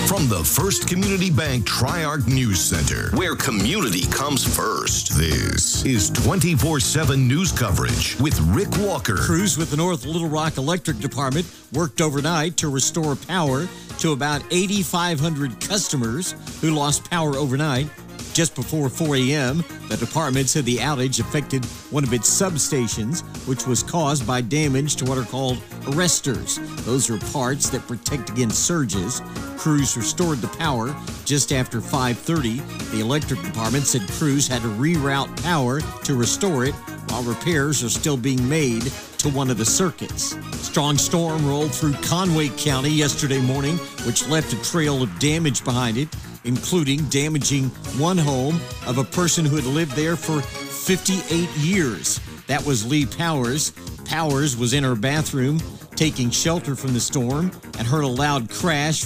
From the First Community Bank Tri-Arc News Center, where community comes first. This is 24/7 news coverage with Rick Walker. Crews with the North Little Rock Electric Department worked overnight to restore power to about 8,500 customers who lost power overnight. Just before 4 a.m., the department said the outage affected one of its substations, which was caused by damage to what are called arresters. Those are parts that protect against surges. Crews restored the power just after 5:30. The electric department said crews had to reroute power to restore it, while repairs are still being made to one of the circuits. Strong storm rolled through Conway County yesterday morning, which left a trail of damage behind it, including damaging one home of a person who had lived there for 58 years. That was Lee Powers. Powers was in her bathroom taking shelter from the storm and heard a loud crash